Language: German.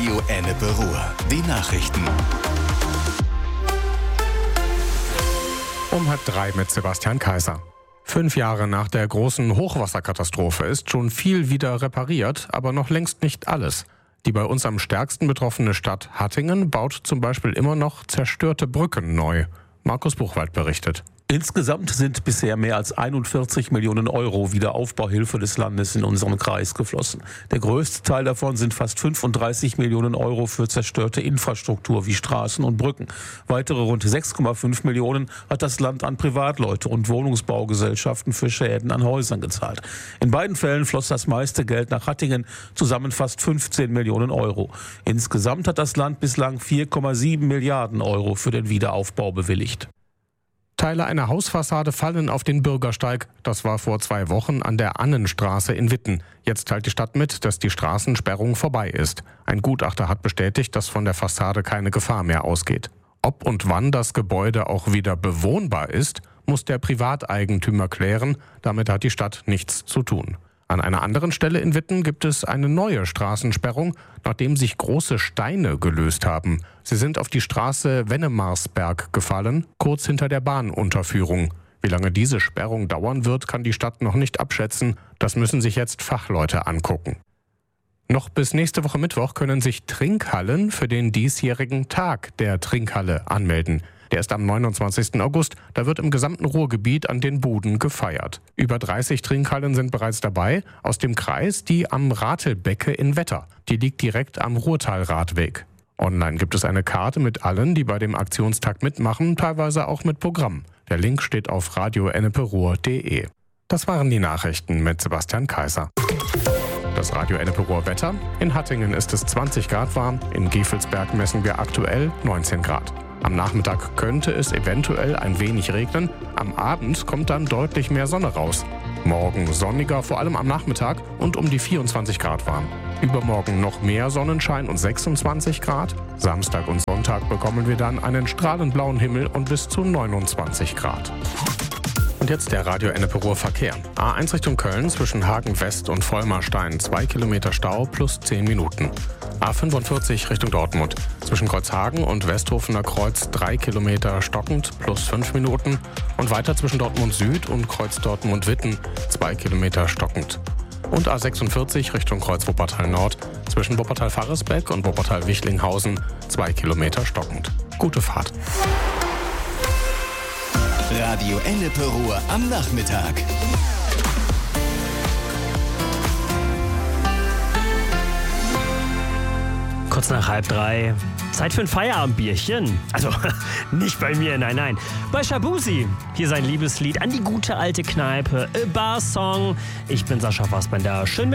Radio Ennepe Ruhr. Die Nachrichten. Um 2:30 mit Sebastian Kaiser. 5 Jahre nach der großen Hochwasserkatastrophe ist schon viel wieder repariert, aber noch längst nicht alles. Die bei uns am stärksten betroffene Stadt Hattingen baut zum Beispiel immer noch zerstörte Brücken neu. Markus Buchwald berichtet. Insgesamt sind bisher mehr als 41 Millionen Euro Wiederaufbauhilfe des Landes in unseren Kreis geflossen. Der größte Teil davon sind fast 35 Millionen Euro für zerstörte Infrastruktur wie Straßen und Brücken. Weitere rund 6,5 Millionen hat das Land an Privatleute und Wohnungsbaugesellschaften für Schäden an Häusern gezahlt. In beiden Fällen floss das meiste Geld nach Hattingen, zusammen fast 15 Millionen Euro. Insgesamt hat das Land bislang 4,7 Milliarden Euro für den Wiederaufbau bewilligt. Teile einer Hausfassade fallen auf den Bürgersteig. Das war vor 2 Wochen an der Annenstraße in Witten. Jetzt teilt die Stadt mit, dass die Straßensperrung vorbei ist. Ein Gutachter hat bestätigt, dass von der Fassade keine Gefahr mehr ausgeht. Ob und wann das Gebäude auch wieder bewohnbar ist, muss der Privateigentümer klären. Damit hat die Stadt nichts zu tun. An einer anderen Stelle in Witten gibt es eine neue Straßensperrung, nachdem sich große Steine gelöst haben. Sie sind auf die Straße Wennemarsberg gefallen, kurz hinter der Bahnunterführung. Wie lange diese Sperrung dauern wird, kann die Stadt noch nicht abschätzen. Das müssen sich jetzt Fachleute angucken. Noch bis nächste Woche Mittwoch können sich Trinkhallen für den diesjährigen Tag der Trinkhalle anmelden. Der ist am 29. August. Da wird im gesamten Ruhrgebiet an den Buden gefeiert. Über 30 Trinkhallen sind bereits dabei. Aus dem Kreis die am Ratelbecke in Wetter. Die liegt direkt am Ruhrtalradweg. Online gibt es eine Karte mit allen, die bei dem Aktionstag mitmachen, teilweise auch mit Programm. Der Link steht auf radioenneperuhr.de. Das waren die Nachrichten mit Sebastian Kaiser. Das Radio Ennepe Ruhr Wetter. In Hattingen ist es 20 Grad warm. In Gevelsberg messen wir aktuell 19 Grad. Am Nachmittag könnte es eventuell ein wenig regnen. Am Abend kommt dann deutlich mehr Sonne raus. Morgen sonniger, vor allem am Nachmittag und um die 24 Grad warm. Übermorgen noch mehr Sonnenschein und 26 Grad. Samstag und Sonntag bekommen wir dann einen strahlend blauen Himmel und bis zu 29 Grad. Und jetzt der Radio Ennepe Ruhr Verkehr. A1 Richtung Köln zwischen Hagen West und Vollmarstein 2 Kilometer Stau plus 10 Minuten. A45 Richtung Dortmund zwischen Kreuzhagen und Westhofener Kreuz 3 Kilometer stockend plus 5 Minuten. Und weiter zwischen Dortmund Süd und Kreuz Dortmund Witten 2 Kilometer stockend. Und A46 Richtung Kreuz Wuppertal Nord zwischen Wuppertal-Farresbeck und Wuppertal-Wichlinghausen 2 Kilometer stockend. Gute Fahrt. Radio Ennepe Ruhr am Nachmittag. Kurz nach 2:30. Zeit für ein Feierabendbierchen. Also, nicht bei mir, nein. Bei Shabuzi. Hier sein Liebeslied an die gute alte Kneipe. A Bar Song. Ich bin Sascha Fassbender. Schön mit